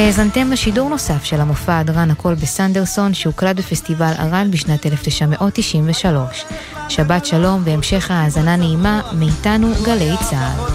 האזנתם לשידור נוסף של המופע הדרן הכל בסנדרסון שהוקלט בפסטיבל ערד בשנת 1993. שבת שלום והמשך האזנה נעימה מאיתנו גלי צהל.